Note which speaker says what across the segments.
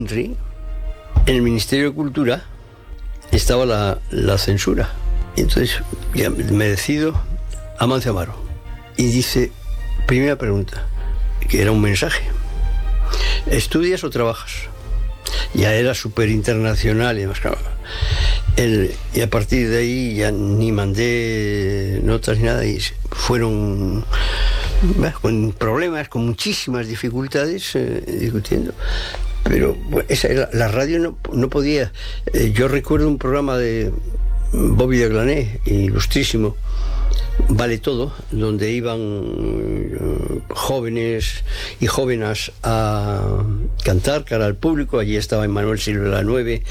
Speaker 1: En el Ministerio de Cultura estaba la censura. Y entonces ya me decido a Amancio Amaro. Y dice, primera pregunta, que era un mensaje: ¿estudias o trabajas? Ya era súper internacional y demás. Y a partir de ahí ya ni mandé notas ni nada, y fueron con problemas, con muchísimas dificultades, discutiendo. Pero bueno, esa era, la radio no podía. Yo recuerdo un programa de Bobby de Glané, ilustrísimo, Vale Todo, donde iban jóvenes y jóvenes a cantar cara al público. Allí estaba Emmanuel Silva la 9,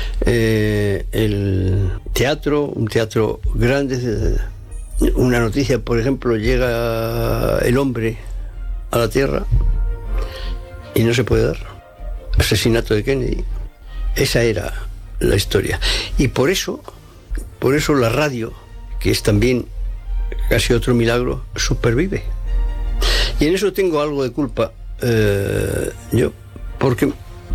Speaker 1: el teatro, un teatro grande. Una noticia, por ejemplo, llega el hombre a la Tierra y no se puede dar. Asesinato de Kennedy. Esa era la historia. Y por eso la radio, que es también casi otro milagro, supervive. Y en eso tengo algo de culpa yo, porque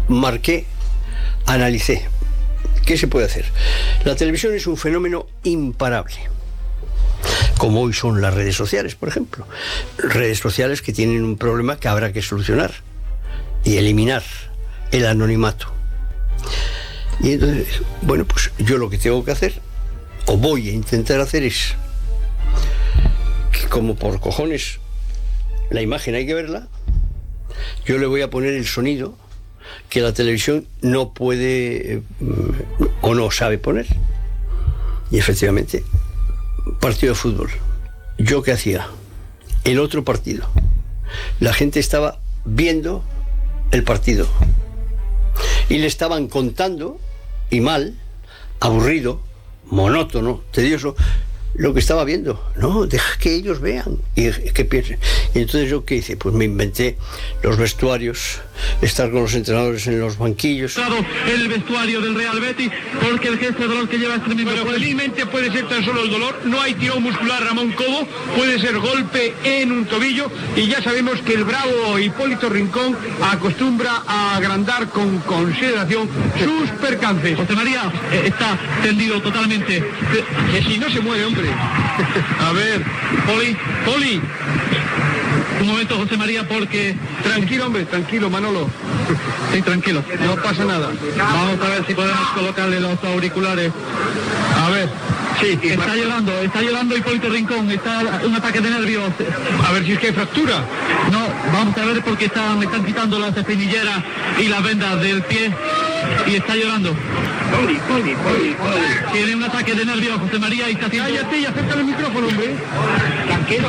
Speaker 1: analicé qué se puede hacer. La televisión es un fenómeno imparable, como hoy son las redes sociales, por ejemplo. Redes sociales que tienen un problema que habrá que solucionar y eliminar: el anonimato. Y entonces, bueno, pues yo lo que tengo que hacer, o voy a intentar hacer, es que, como por cojones la imagen hay que verla, yo le voy a poner el sonido que la televisión no puede o no sabe poner. Y efectivamente, partido de fútbol. ¿Yo qué hacía? El otro partido. La gente estaba viendo el partido y le estaban contando, y mal, aburrido, monótono, tedioso, lo que estaba viendo. No, deja que ellos vean y que piensen. Y entonces, ¿yo qué hice? Pues me inventé los vestuarios, estar con los entrenadores en los banquillos.
Speaker 2: El vestuario del Real Betis, porque el gesto de dolor que lleva este mismo. Pero felizmente puede ser tan solo el dolor, no hay tirón muscular, Ramón Cobo, puede ser golpe en un tobillo, y ya sabemos que el bravo Hipólito Rincón acostumbra a agrandar con consideración sus percances. José María está tendido totalmente, que si no se mueve, hombre. A ver, Poli. Un momento, José María, porque... Tranquilo, hombre, tranquilo, Manolo. Sí, tranquilo. No pasa nada. Vamos a ver si podemos colocarle los auriculares. A ver. Sí, está llorando Hipólito Rincón, está un ataque de nervios. A ver si es que hay fractura. No, vamos a ver, porque me están quitando las espinilleras y las vendas del pie y está llorando. Poli. Tiene un ataque de nervios, José María, y está haciendo... Cállate y acércale el micrófono, hombre. Tranquilo.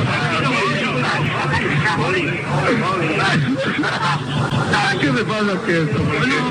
Speaker 2: ¿Qué me pasa que esto?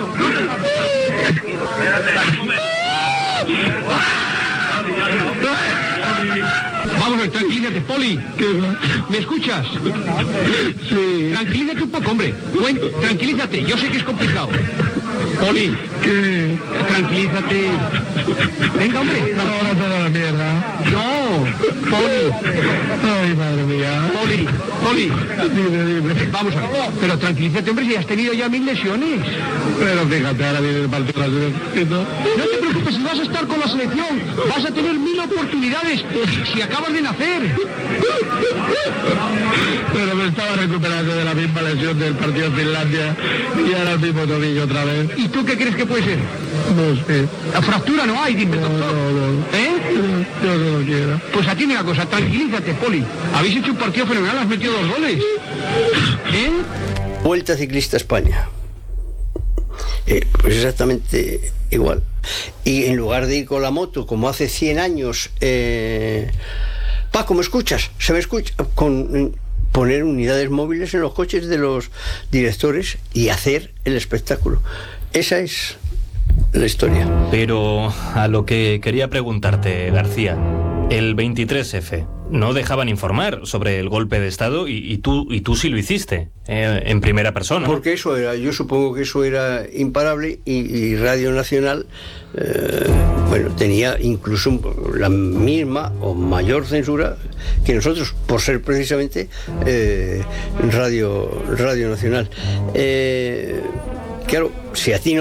Speaker 2: Vamos a ver, tranquilízate, Poli. ¿Me escuchas? Sí. Tranquilízate un poco, hombre. Tranquilízate, yo sé que es complicado. Poli, ¿qué? Tranquilízate. Venga, hombre. Ahora toda la mierda. No, Poli. Ay, madre mía. Poli. Dime. Vamos a ver. Pero tranquilízate, hombre, si has tenido ya 1000 lesiones. Pero fíjate, ahora viene el partido de la selección. No te preocupes, si vas a estar con la selección, vas a tener 1000 oportunidades si acabas de nacer. Pero me estaba recuperando de la misma lesión del partido de Finlandia y ahora el mismo tobillo otra vez. ¿Y tú qué crees que puede ser? No sé. La fractura no hay, dime, doctor. No. ¿Eh? Yo no lo quiero. Pues atiende una cosa, tranquilízate, Poli. Habéis hecho un partido fenomenal, has metido 2 goles. ¿Eh?
Speaker 1: Vuelta Ciclista España. Pues exactamente igual. Y en lugar de ir con la moto, como hace 100 años, Paco, ¿me escuchas? ¿Se me escucha? Con poner unidades móviles en los coches de los directores y hacer el espectáculo. Esa es la historia.
Speaker 3: Pero a lo que quería preguntarte, García, el 23F, no dejaban informar sobre el golpe de Estado y tú sí lo hiciste, en primera persona.
Speaker 1: Porque eso era, yo supongo que eso era imparable, y Radio Nacional, tenía incluso la misma o mayor censura que nosotros, por ser precisamente Radio Nacional. Claro, si a ti no